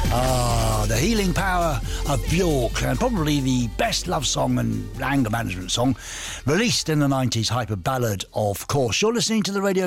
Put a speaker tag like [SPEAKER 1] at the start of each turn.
[SPEAKER 1] The healing power of Bjork, and probably the best love song and anger management song released in the 90s, Hyper Ballad, of course. You're listening to the Radio